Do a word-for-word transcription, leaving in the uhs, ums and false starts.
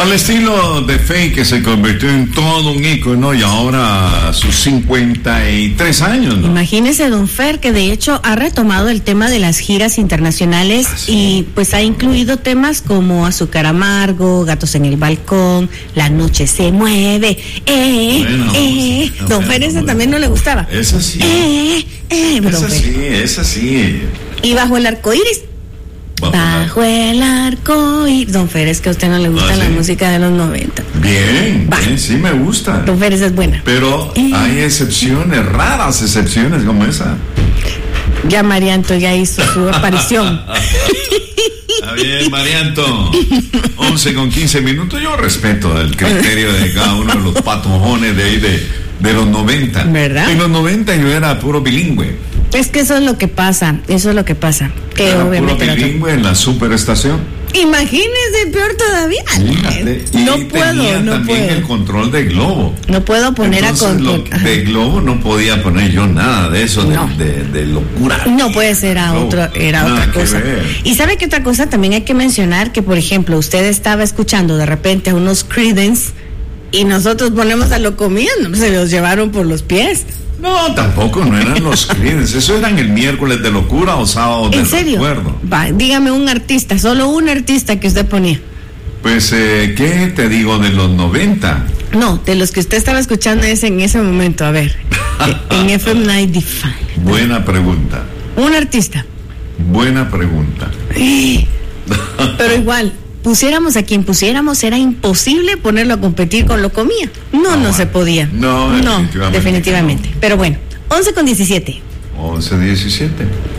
Al estilo de Faye, que se convirtió en todo un ícono y ahora a sus cincuenta y tres años, ¿no? Imagínese, don Fer, que de hecho ha retomado el tema de las giras internacionales. ¿Ah, sí? Y pues ha incluido temas como Azúcar Amargo, Gatos en el Balcón, La Noche se Mueve, eh, bueno, eh. No, don Fer, esa no, también no le gustaba. Esa sí. Eh, eh, esa sí, esa sí. Y Bajo el Arco Iris. Bajo el arco iris. Don Fer, es que a usted no le gusta ah, ¿sí? la música de los noventa. Bien, bien, sí me gusta. Don Fer, esa es buena. Pero eh. hay excepciones, raras excepciones como esa. Ya Marianto ya hizo su aparición. Está bien, Marianto. once con quince minutos. Yo respeto el criterio de cada uno de los patojones de ahí de, de los noventa. ¿Verdad? En los noventa yo era puro bilingüe. Es que eso es lo que pasa, eso es lo que pasa. Que era obviamente puro bilingüe en la superestación. Imagínese, peor todavía. Fíjate, no y puedo, tenía no también puedo. el control de Globo. No puedo poner Entonces, a control. Lo, de Globo no podía poner yo nada de eso, no. de, de, de locura. No puede ser a otro, era nada otra cosa. Y sabe que otra cosa también hay que mencionar, que por ejemplo usted estaba escuchando de repente a unos Creedence y nosotros ponemos a Locomía, no se los llevaron por los pies. No, tampoco, no eran los Creedence, eso eran el miércoles de locura o sábado de ¿En serio? recuerdo. Va, dígame un artista, solo un artista que usted ponía. Pues, eh, ¿qué te digo de los noventa? No, de los que usted estaba escuchando ese, en ese momento, a ver, en F M noventa y cinco. Buena pregunta. Un artista. Buena pregunta. Pero igual, pusiéramos a quien pusiéramos, era imposible ponerlo a competir con Locomía. No, no, no se podía. No, definitivamente. No, definitivamente. No. Pero bueno, once con diecisiete. once diecisiete.